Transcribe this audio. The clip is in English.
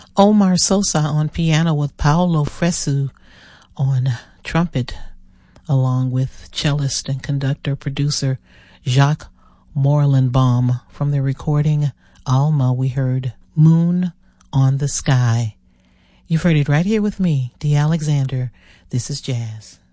Omar Sosa on piano with Paolo Fresu on trumpet, along with cellist and conductor producer Jacques Morellenbaum. From the recording Alma, we heard Moon on the Sky. You've heard it right here with me, Dee Alexander. This is Jazz.